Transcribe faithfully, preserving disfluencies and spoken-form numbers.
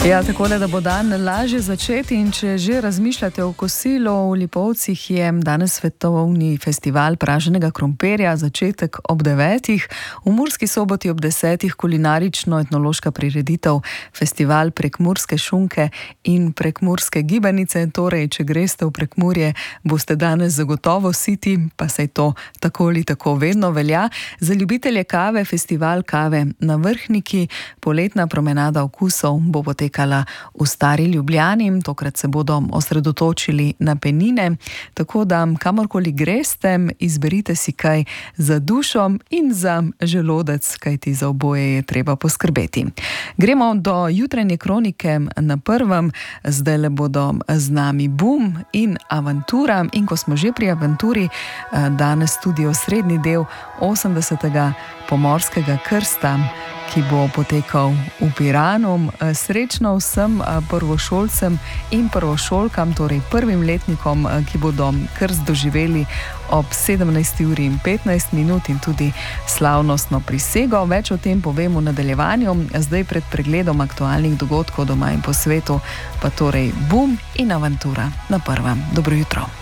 Ja, takole, da bo dan lažje začeti in če že razmišljate o kosilu, v Lipovcih je danes svetovni festival praženega krompirja, začetek ob devetih, v Murski Soboti ob desetih kulinarično-etnološka prireditev, festival prekmurske šunke in prekmurske gibanice. Torej, če greste v Prekmurje, boste danes zagotovo siti, pa saj to tako ali tako vedno velja. Za ljubitelje kave festival kave na Vrhniki, poletna promenada okusov bo potekala v Stari Ljubljani, tokrat se bodo osredotočili na penine, tako da kamorkoli greste, izberite si kaj za dušo in za želodec, kajti za oboje je treba poskrbeti. Gremo do jutranje kronike na prvem, zdajle bodo z nami Bum in Avantura, in ko smo že pri Avanturi, danes tudi osrednji del osemdesetega pomorskega krsta, ki bo potekal v Piranu. Srečno vsem prvošolcem in prvošolkam, torej prvim letnikom, ki bodo krst doživeli ob sedemnajsti uri in petnajst minut in tudi slavnostno prisego. Več o tem povem v nadaljevanju, zdaj pred pregledom aktualnih dogodkov doma in po svetu, pa torej Bum in Avantura na prvem. Dobro jutro.